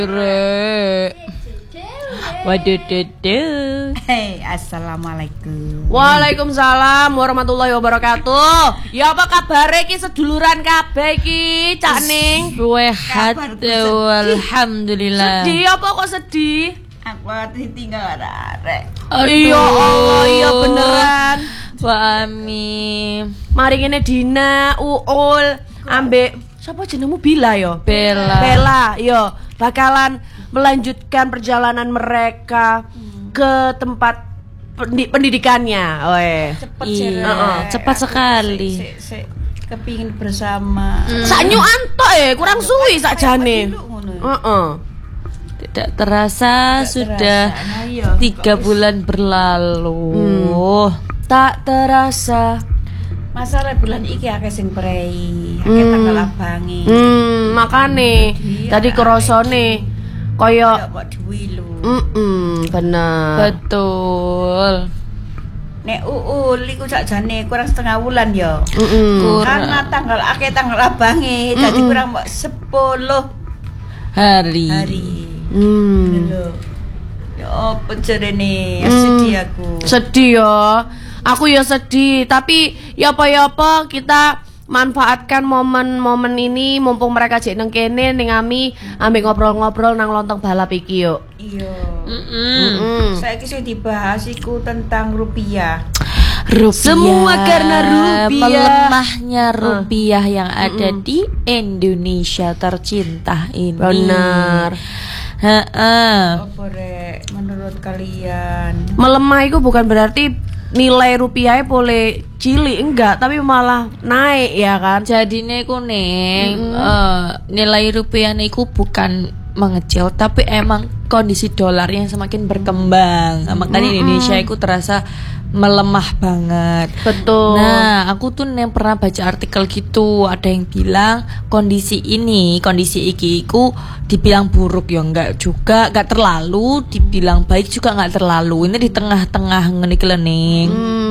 Waduh. Hei, assalamualaikum. Waalaikumsalam warahmatullahi wabarakatuh. Ya apa kabar iki seduluran kabeh iki, Cak Ning? Sehat, alhamdulillah. Sedih apa kok sedih? Aku ditinggal arek. Iya Allah, iya beneran. Wa Ami. Mari ngene Dina, Uul, ambek siapa jenengmu Bila yo? Bella, yo bakalan melanjutkan perjalanan mereka ke tempat pendidikannya. Cepat sekali. Kepingin bersama. Saknyu antok kurang suwi sakjane. Tidak terasa sudah 3 bulan berlalu. Tak terasa. Masalah bulan iki akeh sing prei, akeh tanggal abange. Makane tadi kerosone kaya kok diwilu. Bener. Betul. Nek Uul iku sakjane kurang setengah bulan ya. Kurang Karena akeh tanggal abange, dadi kurang 10 hari. Lho. Ya apa jarene, sedih aku. Sedih ya. Aku ya sedih, tapi ya apa kita manfaatkan momen-momen ini mumpung mereka jek nang kene ning ami ambek ngobrol-ngobrol nang lontong balap iki yuk. Iya. Saiki sing dibahas iku tentang rupiah. Semua karena rupiah. Melemahnya rupiah yang ada di Indonesia tercinta ini. Benar. Apa rek menurut kalian? Melemah itu bukan berarti nilai rupiahnya boleh cilik, enggak, tapi malah naik ya kan. Jadine iku ning nilai rupiah niku bukan mengecil, tapi emang kondisi dolar yang semakin berkembang. Makanya Indonesia iku terasa melemah banget. Betul. Nah, aku tuh pernah baca artikel gitu, ada yang bilang kondisi iki iku dibilang buruk ya enggak juga, enggak terlalu, dibilang baik juga enggak terlalu. Ini di tengah-tengah ngene iki lho Ning.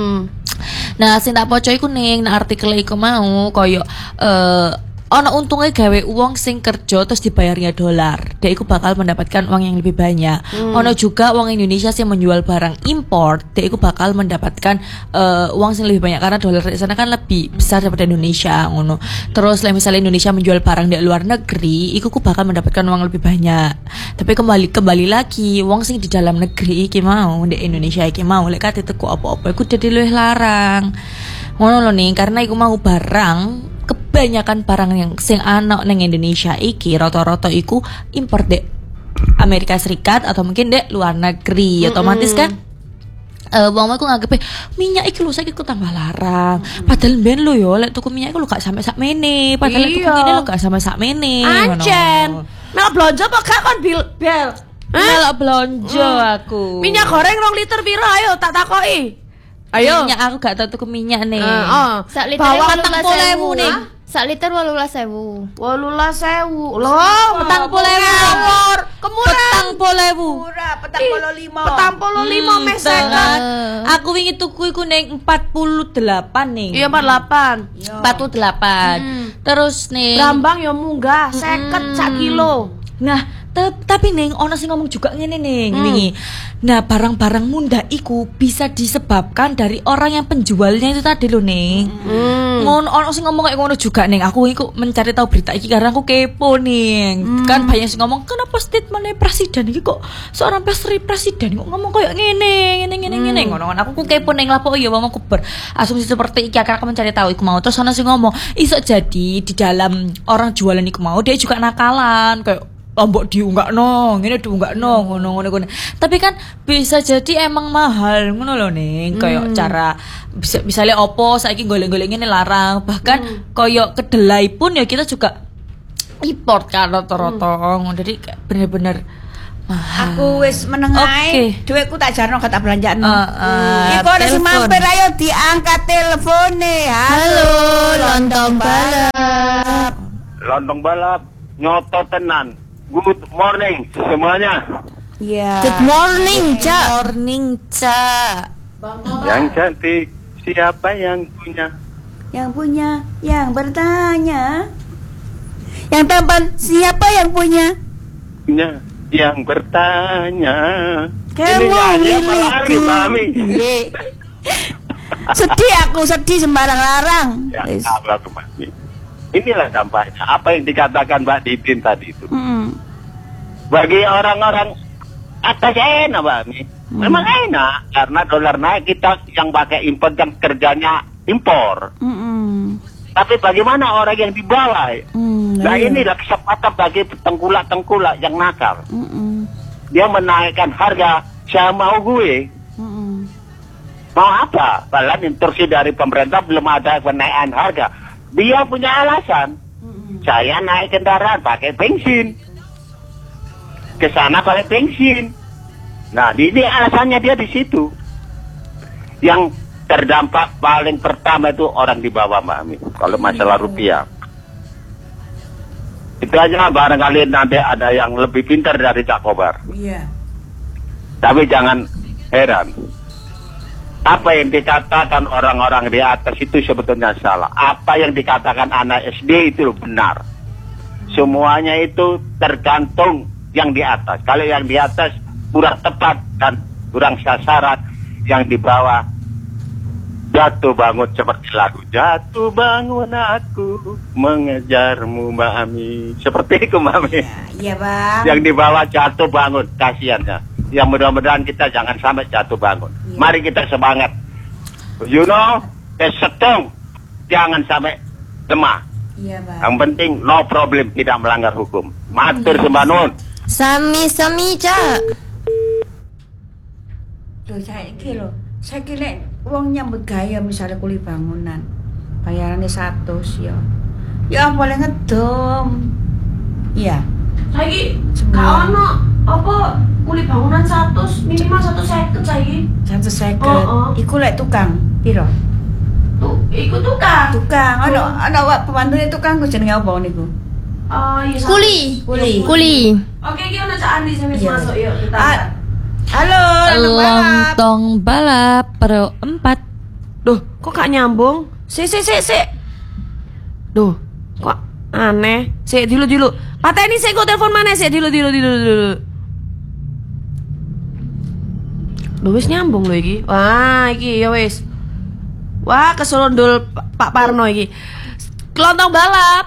Nah, sing tak poco iku Ning, nah artikel iku mau koyo ono untungnya gawe uang sing kerja terus dibayarnya dolar. Dia iku bakal mendapatkan uang yang lebih banyak. Ono juga uang Indonesia sing menjual barang import, dia iku bakal mendapatkan uang sing lebih banyak karena dolar di sana kan lebih besar daripada Indonesia ngono. Terus misalnya Indonesia menjual barang di luar negeri, iku bakal mendapatkan uang lebih banyak. Tapi kembali lagi, uang sing di dalam negeri iki mau di Indonesia iki mau lek kate tuku apa-apa iku dadi luwih larang. Ngono lho nih, karena iku mau barang kebanyakan barang yang sing ana ning Indonesia iki rata-rata iku impor dek Amerika Serikat atau mungkin dek luar negeri. Otomatis kan wong iku nganggepe minyak iki lho saiki ku tambah larang. Padahal ben lho yo lek tuku minyak iku lho gak sampe sakmene. Padahal lek tuku ngene lho gak sampe sakmene. Ancen. Melok blonjo apa gak kon bel? Melok blonjo aku. Minyak goreng 2 liter piro ayo tak takoki. Ayo. Minyak aku gak tau tuku minyak nih. Sak liter Bawang 18.000 nih. Sak liter 18.000. 18.000. Loh, 40.000 ngawur. Kemurah. 40.000. Murah, 45. 45 meh seket. Aku wingi tuku iku ning 48 ning. Iya 48. 48. Terus ning Brambang ya munggah 50 sak kilo. Nah, tapi ning ono sing ngomong juga ngene ning wingi. Nah, barang-barang munda iku bisa disebabkan dari orang yang penjualnya itu tadi lho ning. Ngono ono sing ngomong kayak ngono juga ning. Aku iku mencari tahu berita iki karena aku kepo ning. Kan banyak sing ngomong kenapa statementnya presiden iki kok seorang presiden kok ngomong kayak ngene ngono. Aku kepo ning lapo ya wong aku berasumsi seperti iki karena aku mencari tahu iku mau. Terus ono sing ngomong iso jadi di dalam orang jualan iku mau dia juga nakalan kayak lombok diunggakno, ngene diunggakno ngono. Tapi kan bisa jadi emang mahal ngono lho ning. Kayak cara bisa lihat opo saiki golek-golek ngene larang. Bahkan koyo kedelai pun ya kita juga import kan rata-rata. Jadi bener-bener mahal. Aku wis menengae, duitku tak jarno gak tak belanjakno. Iku ada sing telepon. mampir ayo diangkat telepone. Halo, lontong balap. Lontong balap nyoto tenan. Good morning semuanya. Iya. Good morning, Cak. Morning, Cak. Yang cantik siapa yang punya? Yang punya, yang bertanya. Yang tampan siapa yang punya? punya yang bertanya. Kamu Ini nyanyi apa lagi, Mami? Nggih. Sedih aku, sedih sembarang larang. Ya, Wis. Allah, Mami. Inilah dampaknya. Apa yang dikatakan Mbak Didin tadi itu. Bagi orang-orang atas enak, Mami. Memang enak. Karena dolar naik, kita yang pakai impor dan kerjanya impor. Tapi bagaimana orang yang di bawah? Nah inilah kesempatan bagi tengkulak-tengkulak yang nakal. Dia menaikkan harga, saya mau gue. Mau apa? Padahal instruksi dari pemerintah belum ada kenaikan harga. Dia punya alasan. Saya naik kendaraan pakai bensin. Ke sana pakai bensin. Nah, ini alasannya dia di situ. Yang terdampak paling pertama itu orang di bawah, Mami. Kalau masalah rupiah. Itu aja barangkali nanti ada yang lebih pintar dari Cak Kobar. Iya. Tapi jangan heran. Apa yang dikatakan orang-orang di atas itu sebetulnya salah. Apa yang dikatakan anak SD itu benar. Semuanya itu tergantung yang di atas. Kalau yang di atas kurang tepat dan kurang sasaran, yang di bawah jatuh bangun seperti lagu. Jatuh bangun aku mengejarmu, Mami. Seperti itu, Mami. Iya, Bang. Yang di bawah jatuh bangun, kasihannya. Yang mudah-mudahan kita jangan sampai jatuh bangun. Mari kita semangat. You know, setong, jangan sampai lemah. Iya, Bang. Yang penting no problem, tidak melanggar hukum. Matur sembah nuwun. Sami-sami, Cak. Loh, saya kira uang nyambut gaya misalnya kuli bangunan bayarannya 100 ya. Ya boleh ngedom. Iya. Saiki gak ono apa kuli bangunan 100 minimal 150 saiki. 150. Oh. Iku lek tukang piro? Tuh, iku tukang. Tukang. Ana wak pembantune tukang ku jenenge apa niku? Oh, iya. Kuli. Kuli. Kuli. Oke, iki ono Cak Andi sing wis Iya. masuk yuk kita. Halo, Lontong Balap. Lontong balap Pro 4. Duh, kok gak nyambung? Sik. Duh, kok aneh. Sik dilu. Pateni sik kok telepon mana sik dilu. Duh, wis nyambung lho iki. Wah, iki ya wis. Wah, keselondol Pak Parno iki. Lontong balap.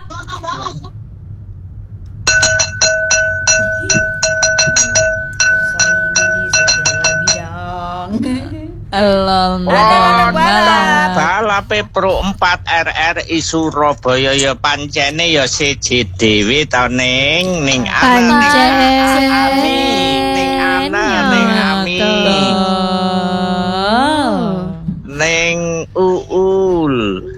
Lontong balap. Balape Pro 4 RRI Surabaya ya pancene ya siji dhewe ta ning ana ning Ami ning Uul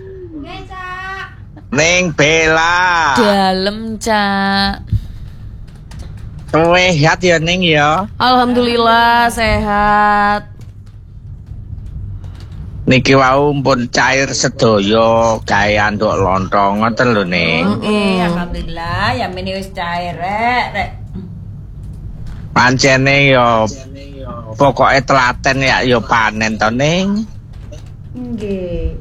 ning Bella Dalem, Cak. sehat ya ning ya. Alhamdulillah sehat. Niki wau pun cair sedaya gawe anduk lontong ngoten lho ning. Alhamdulillah ya meni wis cair rek. Pancene ya pokoke telaten ya panen to ning. Nggih.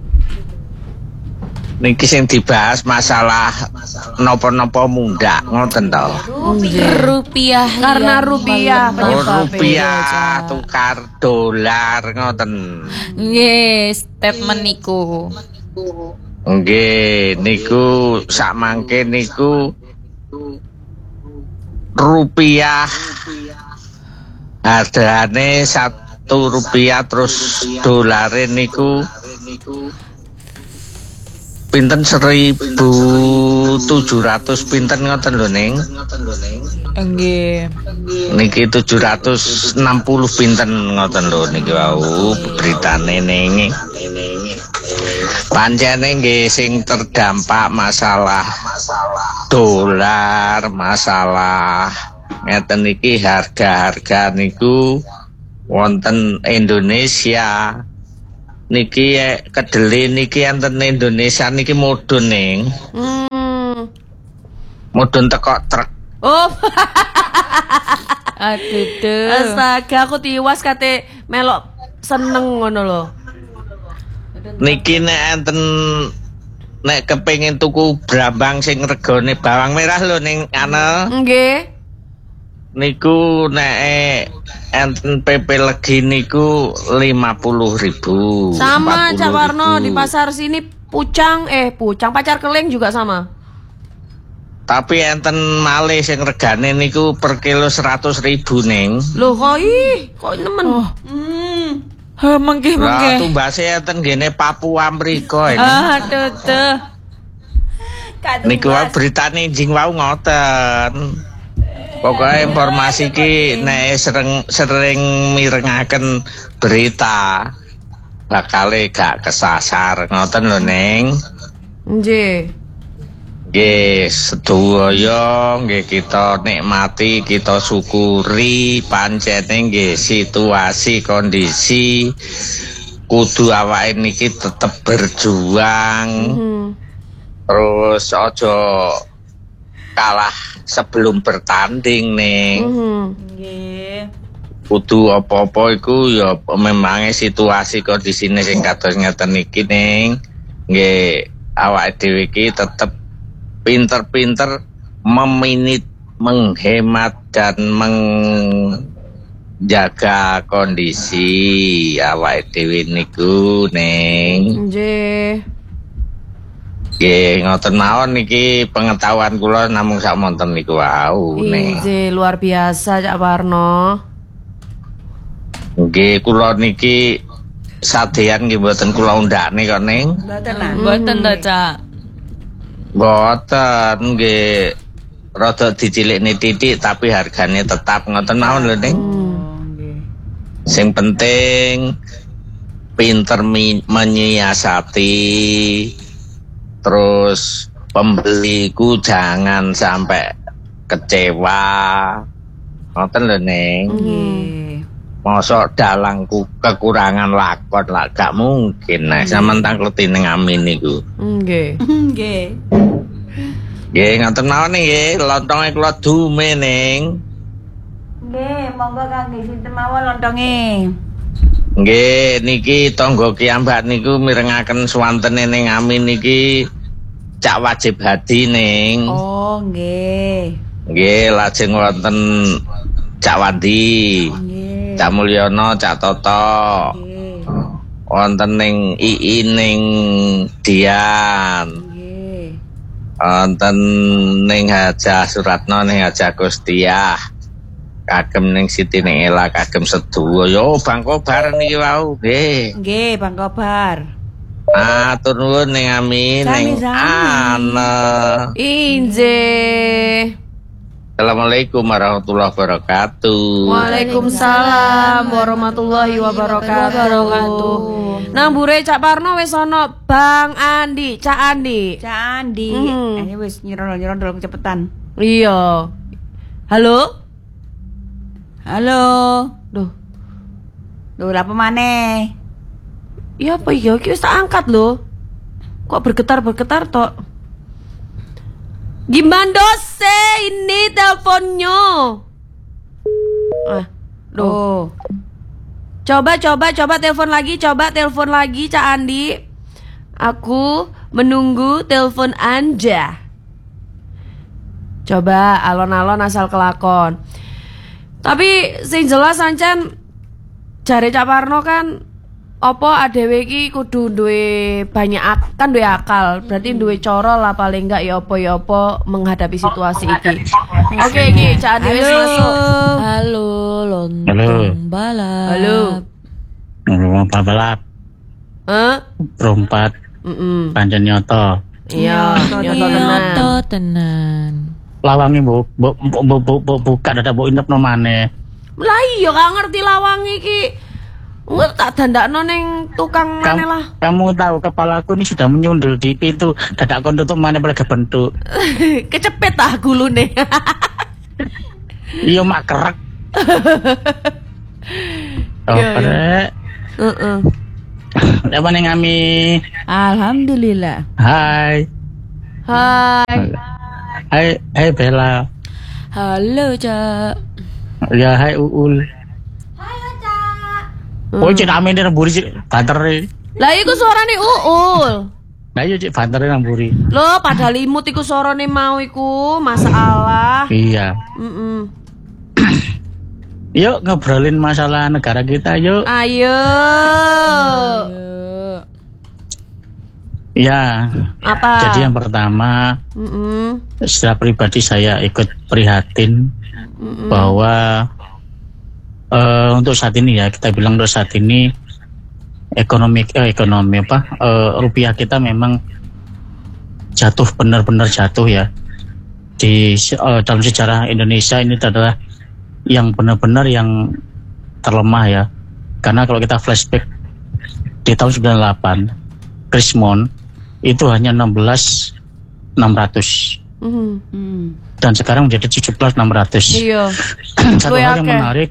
Niki sing dibahas masalah napa-napa mundak ngoten to. Rupiah Karena rupiah penyebabnya. Rupiah tukar dolar ngoten. Nggih, statement niku. Nggih, niku sak mangke niku rupiah hargane 1 rupiah terus dolare niku pinten 1.700 pinten ngoten lho ning. Nggih. Niki 760 pinten ngoten lho niki wau beritane ning. Pancene nggih sing terdampak masalah dolar, masalah ngeten niki harga-harga niku wonten Indonesia. Niki kedele niki enten Indonesia niki mudhun ning. Mudhun teko truk. Oh, Aduh tuh. astaga aku tiwas kate melok seneng ngono lho. Niki nek enten nek kepengin tuku brambang sing regane bawang merah lho ning ana Nggih. niku nek enten PP legi niku 50.000. Sama 40.000. Cak Warno di pasar sini pucang pacar keling juga sama. Tapi enten malih sing regane niku per kilo 100.000 ning. Loh kok nemen. Mengke. Lah tumbase enten gene Papua mriko ini. Aduh tuh. Niku wae beritane jing wau ngoten. Pokoknya informasi ki nek sering mirengaken berita bakale gak kesasar ngoten lho Ning. Nggih. Nggih, sedaya nggih kita nikmati, kita syukuri pancene nggih situasi kondisi kudu awake niki tetep berjuang. Terus aja kalah sebelum bertanding Ning. Nggih. Kudu apa-apa iku ya memangnya situasi kondisine sing kados ngeten iki Ning. Nggih, awake dhewe iki tetep pinter-pinter menghemat dan menjaga kondisi awake dhewe niku Ning. Nggih. Nggih, ngoten mawon niki pengetahuan kula namung sakmonten niku wau Ning. Nggih, luar biasa Cak Warno. Nggih, kula niki sadean nggih mboten kula undakne kok Ning. Mboten to, Cak. Mboten nggih rada dicilikne titik tapi harganya tetap ngoten mawon lho Ning. Sing penting pinter menyiasati, terus pembeliku jangan sampai kecewa. Ngoten lho Ning. Mosok dalangku kekurangan lakon lah gak mungkin nah sampean tangkleti ning amin niku. Nggih. Nggih. Nggih ngoten mawon nggih lontonge kula dume Ning. Nggih, monggo kangge sinten mawon lontonge. Nggih niki tangga kiambak niku mirengaken swantene ning amin niki Cak Wajib Hadi Ning. Oh, nggih. Nggih lajeng wonten Cak Wandi. Nggih. Cak Mulyono, Cak Toto. Nggih. Wonten ning Ii ning Dian. Nggih. Wonten ning Hajah Suratno ning Hajah Gustiah. Kagem ning Siti ning Ela kagem sedaya. Yo Bang Kobar niki wau nggih. Nggih, Bang Kobar. Matur nuwun ning amin ning ana. Inje. Assalamualaikum warahmatullahi wabarakatuh. Waalaikumsalam warahmatullahi wabarakatuh. Nang bure Cak Parno wis ana Bang Andi, Cak Andi. Candi. Ini wis nyirondol kecepetan. Iya. Halo? Halo. Duh. Duh, apa maneh? Iya apa iya? Iki wis tak angkat lho. Kok bergetar-bergetar tok? Gimandose ini teleponnya. Duh. Coba telepon lagi, Cak Andi. Aku menunggu telepon Anda. Coba alon-alon asal kelakon. Tapi sing jelas ancen jare Cak Parno kan apa adewe iki kudu duwe banyak duwe akal, berarti duwe cara lah paling enggak ya apa menghadapi situasi iki. Oke iki Cak Andi wis masuk. Halo, lontong balap. Halo. Lontong balap. Perompat. Pancen nyoto. Iya, nyoto tenan. Lawange buka dadak mbok inep no maneh. Lah iya gak ngerti lawang iki. Nggak tak dandakno ning tukang maneh lah. Kamu tahu kepalaku ini sudah menyundul di pintu, dadak kon tutup maneh pada kebentuk. Kecepet ah gulune. Iya mak kerek. Rek. Heeh. Apa ning Ami? Alhamdulillah. Hai. Hai Bella. Halo, Cak. Ya hai Uul. Oh cek Ami nang mburi cek bantere. Lah iku suarane Uul. Lah iya cek bantere nang mburi. Loh padahal imut iku suarane mau iku, masalah. Iya. Yuk ngobrolin masalah negara kita yuk. Ayo. Ya. Apa? Jadi yang pertama, secara pribadi saya ikut prihatin bahwa untuk saat ini ya, kita bilang untuk saat ini rupiah kita memang jatuh, benar-benar jatuh ya. Di dalam sejarah Indonesia ini adalah yang benar-benar yang terlemah ya. Karena kalau kita flashback di tahun 98, Krismon itu hanya 16.600 dan sekarang menjadi 17.600. Iya. Satu hal yang menarik,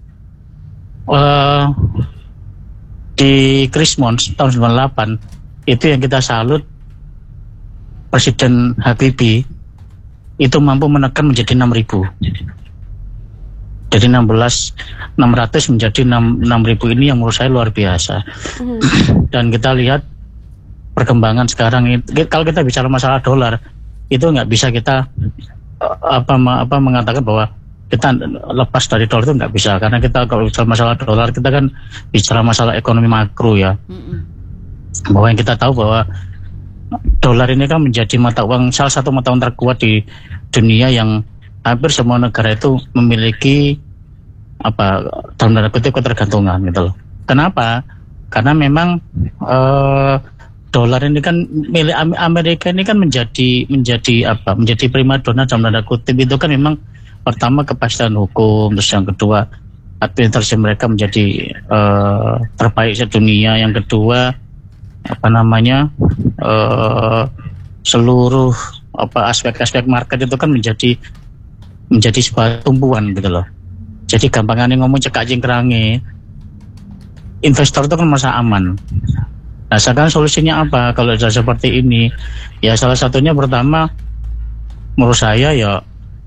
di Krismon tahun 98 itu yang kita salut, Presiden Habibie itu mampu menekan menjadi 6.000. Jadi 16.600 menjadi 6.000 ini yang menurut saya luar biasa. Dan kita lihat perkembangan sekarang, kalau kita bicara masalah dolar, itu nggak bisa kita mengatakan bahwa kita lepas dari dolar, itu nggak bisa, karena kita kalau bicara masalah dolar kita kan bicara masalah ekonomi makro ya. Bahwa yang kita tahu bahwa dolar ini kan menjadi salah satu mata uang terkuat di dunia, yang hampir semua negara itu memiliki dalam tanda kutip ketergantungan gitu loh. Kenapa? Karena memang dolar ini kan milik Amerika ini kan menjadi primadona dalam tanda kutip. Itu kan memang pertama kepastian hukum, terus yang kedua administrasi mereka menjadi terbaik sedunia, yang kedua seluruh aspek-aspek market itu kan menjadi sebuah tumpuan gitu loh. Jadi gampangannya ngomong cekak cingkrange, investor itu kan masa aman. Nah sekarang solusinya apa kalau sudah seperti ini? Ya salah satunya pertama menurut saya ya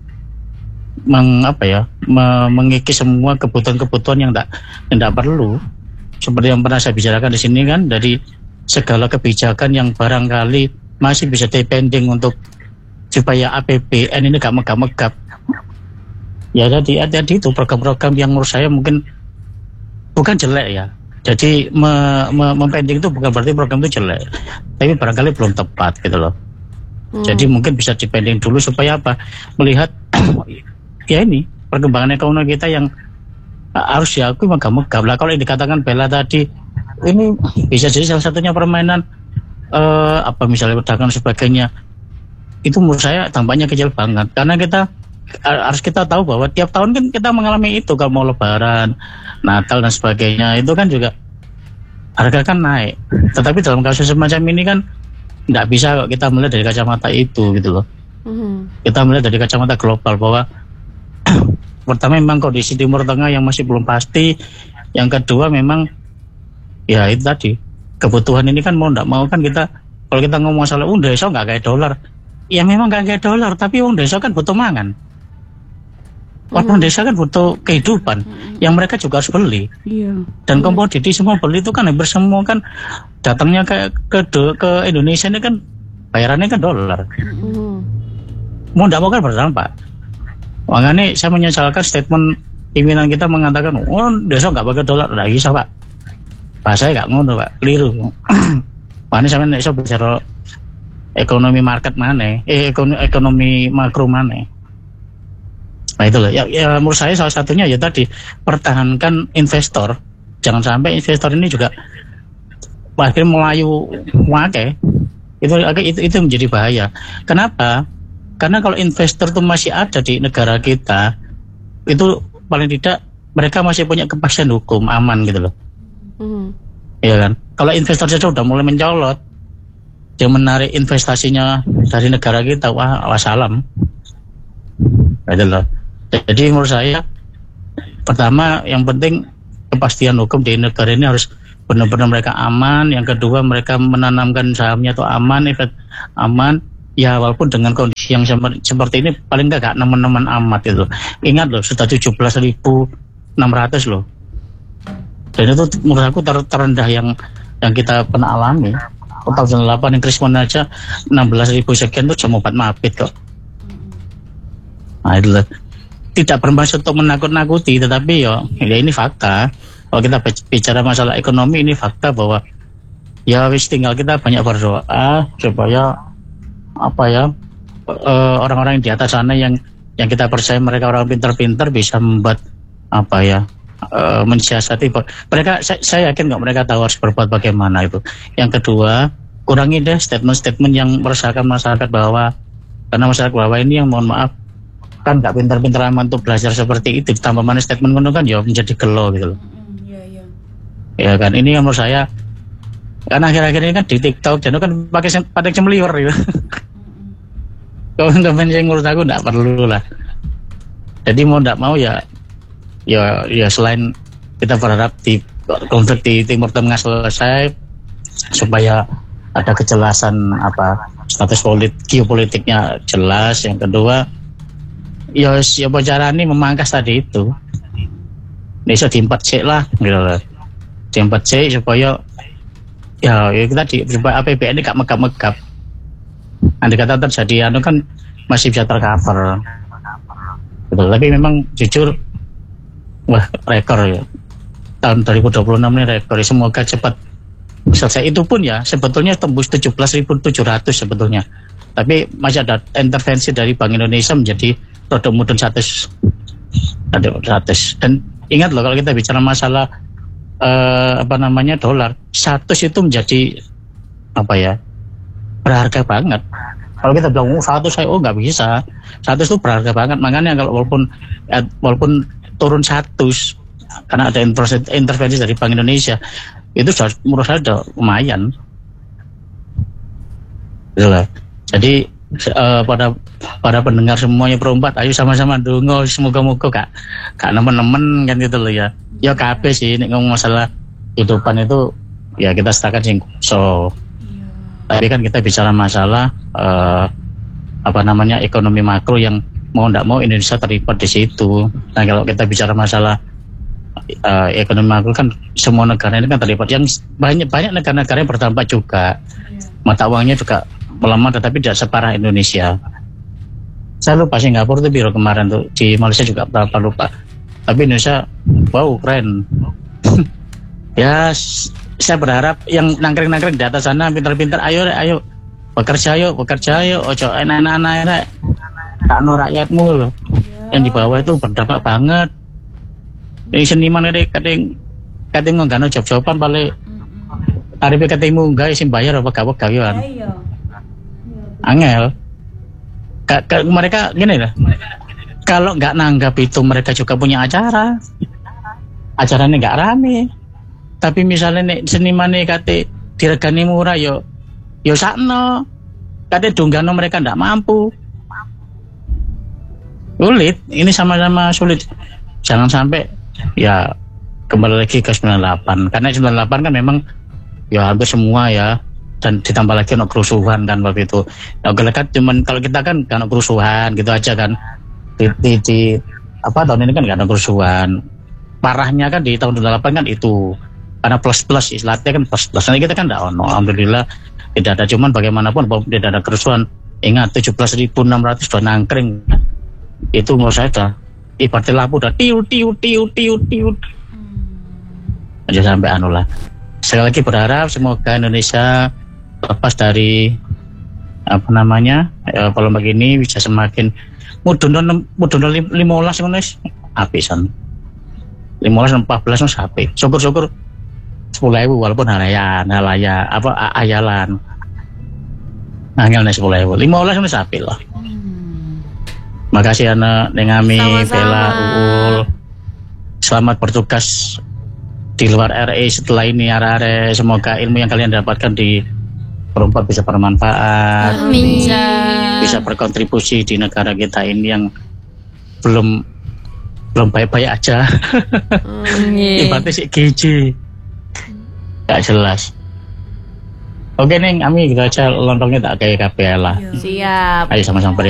mengikis semua kebutuhan-kebutuhan yang tidak perlu. Seperti yang pernah saya bicarakan di sini kan, dari segala kebijakan yang barangkali masih bisa depending untuk supaya APBN ini gak megap-megap. Ya jadi itu program-program yang menurut saya mungkin bukan jelek ya. Jadi mempending itu bukan berarti program itu jelek, tapi barangkali belum tepat gitu loh. Jadi mungkin bisa dipending dulu supaya melihat ya ini perkembangan ekonomi kita yang harus diakui megap-megap lah. Kalau yang dikatakan Bella tadi, ini bisa jadi salah satunya permainan misalnya pedagang sebagainya. Itu menurut saya tampaknya kecil banget, karena harus kita tahu bahwa tiap tahun kan kita mengalami itu. Kalau mau Lebaran, Natal dan sebagainya, itu kan juga harga kan naik. Tetapi dalam kasus semacam ini kan tidak bisa kita melihat dari kacamata itu gitu loh. Kita melihat dari kacamata global bahwa pertama memang kondisi Timur Tengah yang masih belum pasti, yang kedua memang ya itu tadi kebutuhan ini kan mau tidak mau kan kita, kalau kita ngomong masalah desa nggak kayak dolar, ya memang nggak kayak dolar, tapi desa kan butuh mangan. Orang desa kan butuh kehidupan, yang mereka juga harus beli. Dan komoditi semua beli itu kan hampir semua kan datangnya ke Indonesia ini kan bayarannya kan dolar. Mau tidak mau kan berdampak. Makanya saya menyesalkan statement pimpinan kita mengatakan, desa nggak pakai dolar, nggak bisa Pak. Bahasanya nggak ngono Pak, keliru. Makanya saya bisa bicara ekonomi market mana, ekonomi makro mana. Nah itu loh, ya menurut saya salah satunya ya tadi, pertahankan investor, jangan sampai investor ini juga akhirnya melayu wake, itu menjadi bahaya. Kenapa? Karena kalau investor itu masih ada di negara kita, itu paling tidak mereka masih punya kepastian hukum, aman gitu loh. Iya kan? Kalau investor saja udah mulai mencolot, dia menarik investasinya dari negara kita, wassalam. Gitu loh. Jadi menurut saya pertama yang penting kepastian hukum di negara ini harus benar-benar mereka aman. Yang kedua mereka menanamkan sahamnya itu aman, efek aman. Ya walaupun dengan kondisi yang seperti ini paling enggak nemen-nemen amat itu. Ingat loh, sudah 17.600 loh. Dan itu menurut aku terendah yang kita pernah alami. Tahun 2008 yang Krismon aja 16.000 sekian itu cuma 4 mabit kok. Nah itu loh. tidak bermaksud untuk menakut-nakuti, tetapi ya ini fakta. Kalau kita bicara masalah ekonomi, ini fakta bahwa ya wis tinggal kita banyak berdoa supaya orang-orang di atas sana yang kita percaya mereka orang pintar-pintar bisa membuat mensiasati mereka. Saya yakin nggak mereka tahu harus berbuat bagaimana itu. Yang kedua, kurangi deh statement-statement yang meresahkan masyarakat bawah, karena masyarakat bawah ini yang mohon maaf kan nggak pintar-pintar aman untuk belajar seperti itu, ditambah mana statement kono kan ya menjadi gelo gitu loh. Ya kan, ini yang menurut saya kan akhir-akhir ini kan di TikTok dan kan pakai semeliwer gitu. Teman-teman yang menurut aku nggak perlu lah. Jadi mau nggak mau ya selain kita berharap di konflik di Timur Tengah selesai supaya ada kejelasan status geopolitiknya jelas. Yang kedua ya cara ini memangkas tadi itu bisa di-4C lah gitu loh, di-4C supaya ya kita supaya APBN ini gak megap-megap. Andai kata terjadi kan masih bisa tercover gitu. Tapi memang jujur rekor ya tahun 2026 ini rekor. Semoga cepat selesai. Itu pun ya sebetulnya tembus 17.700 sebetulnya, tapi masih ada intervensi dari Bank Indonesia menjadi produk mudun 100. Dan ingat loh, kalau kita bicara masalah dolar, 100 itu menjadi berharga banget. Kalau kita bilang 100 saya nggak bisa, 100 itu berharga banget. Makanya kalau walaupun turun 100 karena ada intervensi dari Bank Indonesia, itu sudah menurut saya sudah lumayan. Itulah. Jadi para pendengar semuanya perempat, ayo sama-sama dongo semoga-moga kak nemen-nemen kan gitu loh ya. Ya kabeh sih nek ngomong masalah kehidupan itu ya kita setakat sing tapi kan kita bicara masalah ekonomi makro yang mau ndak mau Indonesia terlibat di situ. Nah kalau kita bicara masalah ekonomi makro kan semua negara ini kan terlibat. Yang banyak negara-negara yang berdampak juga. Mata uangnya juga melemah tetapi tidak separah Indonesia. Saya lupa Singapura itu biro kemarin tuh, di Malaysia juga berapa lupa. Tapi Indonesia wow keren. Ya saya berharap yang nangkring-nangkring di atas sana pintar-pintar ayo bekerja yuk ojo enak-enak tak no rakyatmu loh. Yang di bawah itu berdampak banget. Ini seniman ini kadang nggak job-joban paling hari ketemu nggak sih bayar apa gawe-gawean. Angel, mereka gini lah. Kalau nggak nanggap itu mereka juga punya acaranya nggak rame. Tapi misalnya nih seniman nih kate diregani murah yo sakno, kate dunggano mereka nggak mampu. Sulit, ini sama-sama sulit. Jangan sampai ya kembali lagi ke 98, karena 98 kan memang ya hampir semua ya. Dan ditambah lagi kerusuhan kan waktu itu. Nah, kan cuman kalau kita kan karena kerusuhan gitu aja kan. Tahun ini kan nggak ada kerusuhan. Parahnya kan di tahun 28 kan itu karena plus istilahnya kan plus. Nanti kita kan nggak alhamdulillah tidak ada, cuman bagaimanapun tidak ada kerusuhan. Ingat 17.600 sudah nangkring. Itu menurut saya dah ibarat lampu udah tiu. Aja sampai lah. Sekali lagi berharap semoga Indonesia lepas dari polemik ini bisa semakin mudun 15 menulis apisan 15 14 sapi syukur 10.000 walaupun ayalan angel nih 10.000 15 menulis sapi loh. Makasih anak Nengami Bella Uul, selamat bertugas di luar RI setelah ini. Arare semoga ilmu yang kalian dapatkan di perempat bisa bermanfaat. Amin. Bisa berkontribusi di negara kita ini yang belum baik-baik aja. Ibaratnya si gizi gak jelas. Oke Neng, Ami gitu aja lontongnya tak kayak KPL lah. Siap. Ayo sama-sama